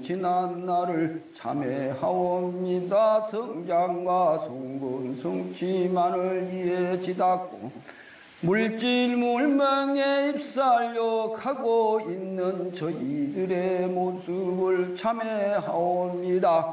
지난 날을 참회하옵니다. 성장과 성분 성취만을 이해 지닫고 물질 물명에 입살력하고 있는 저희들의 모습을 참회하옵니다.